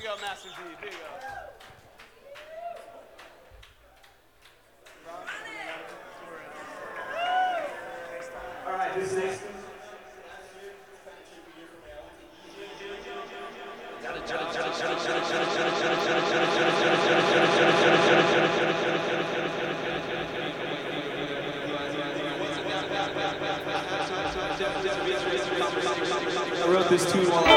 Big up Master D. Big up. All right, who's next? I wrote this tune while